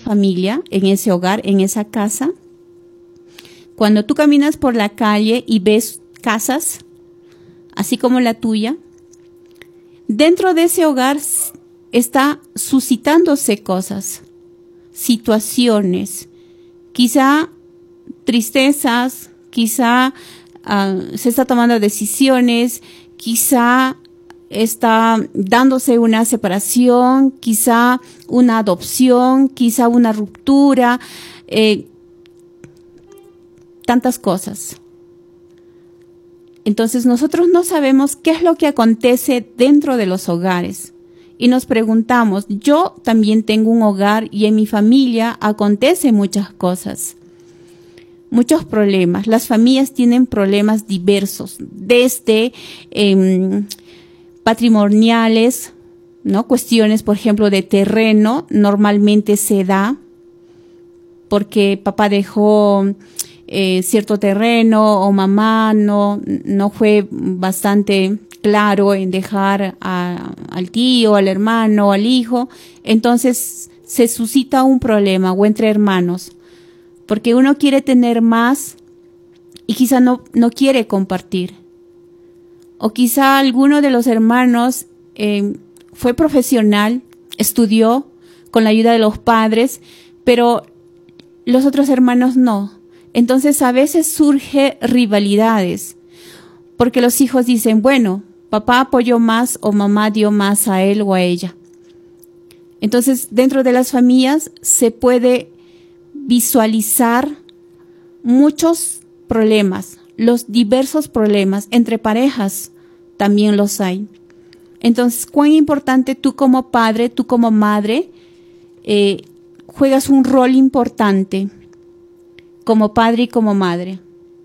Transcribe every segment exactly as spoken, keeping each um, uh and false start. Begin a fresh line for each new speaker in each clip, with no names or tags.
familia, en ese hogar, en esa casa. Cuando tú caminas por la calle y ves casas, así como la tuya, dentro de ese hogar está suscitándose cosas, situaciones, quizá tristezas, quizá uh, se está tomando decisiones, quizá está dándose una separación, quizá una adopción, quizá una ruptura, eh, tantas cosas. Entonces nosotros no sabemos qué es lo que acontece dentro de los hogares y nos preguntamos, yo también tengo un hogar y en mi familia acontecen muchas cosas, muchos problemas. Las familias tienen problemas diversos, desde eh, patrimoniales, ¿no? Cuestiones, por ejemplo, de terreno, normalmente se da porque papá dejó eh, cierto terreno o mamá no, no fue bastante claro en dejar a, al tío, al hermano, al hijo. Entonces se suscita un problema o entre hermanos, porque uno quiere tener más y quizá no, no quiere compartir. O quizá alguno de los hermanos eh, fue profesional, estudió con la ayuda de los padres, pero los otros hermanos no. Entonces a veces surge rivalidades, porque los hijos dicen, bueno, papá apoyó más o mamá dio más a él o a ella. Entonces dentro de las familias se puede visualizar muchos problemas, los diversos problemas entre parejas también los hay. Entonces, cuán importante tú como padre, tú como madre, eh, juegas un rol importante como padre y como madre.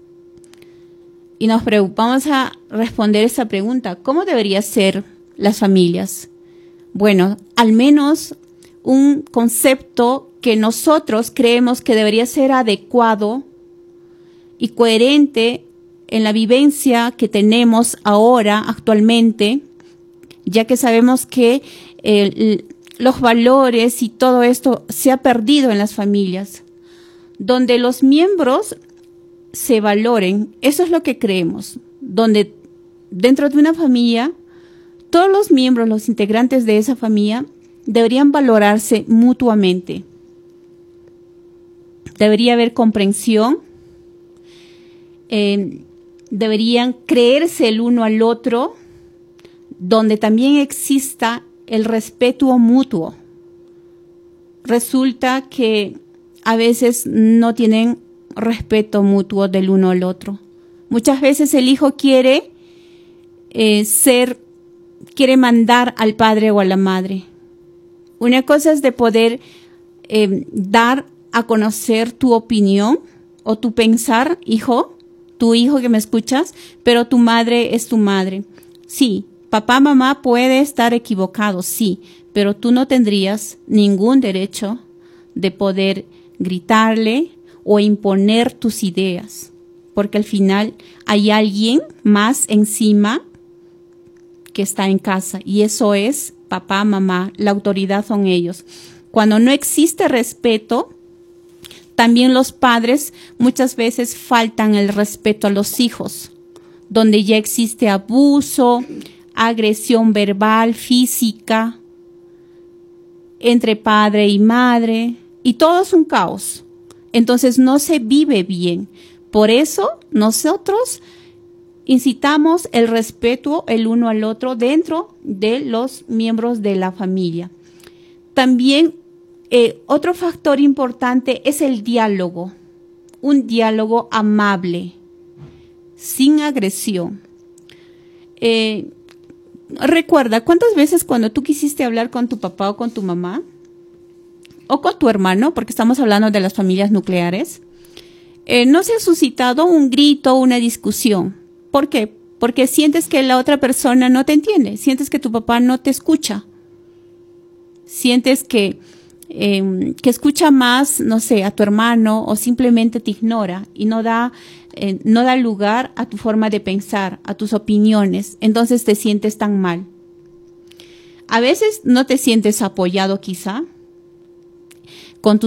Y nos preocupamos a responder esa pregunta, ¿cómo deberían ser las familias? Bueno, al menos un concepto que nosotros creemos que debería ser adecuado y coherente en la vivencia que tenemos ahora, actualmente, ya que sabemos que eh, los valores y todo esto se ha perdido en las familias, donde los miembros se valoren. Eso es lo que creemos, donde dentro de una familia, todos los miembros, los integrantes de esa familia, deberían valorarse mutuamente. Debería haber comprensión, eh, deberían creerse el uno al otro, donde también exista el respeto mutuo. Resulta que a veces no tienen respeto mutuo del uno al otro. Muchas veces el hijo quiere eh, ser, quiere mandar al padre o a la madre. Una cosa es de poder eh, dar a conocer tu opinión o tu pensar, hijo, tu hijo que me escuchas, pero tu madre es tu madre. Sí, papá, mamá puede estar equivocado, sí, pero tú no tendrías ningún derecho de poder gritarle o imponer tus ideas, porque al final hay alguien más encima que está en casa y eso es papá, mamá, la autoridad son ellos. Cuando no existe respeto, también los padres muchas veces faltan el respeto a los hijos, donde ya existe abuso, agresión verbal, física, entre padre y madre, y todo es un caos. Entonces no se vive bien. Por eso nosotros incitamos el respeto el uno al otro dentro de los miembros de la familia. También eh, otro factor importante es el diálogo, un diálogo amable, sin agresión. Eh, recuerda, ¿cuántas veces cuando tú quisiste hablar con tu papá o con tu mamá o con tu hermano, porque estamos hablando de las familias nucleares, eh, no se ha suscitado un grito o una discusión? ¿Por qué? Porque sientes que la otra persona no te entiende, sientes que tu papá no te escucha, sientes que, eh, que escucha más, no sé, a tu hermano o simplemente te ignora y no da, eh, no da lugar a tu forma de pensar, a tus opiniones, entonces te sientes tan mal. A veces no te sientes apoyado quizá con tus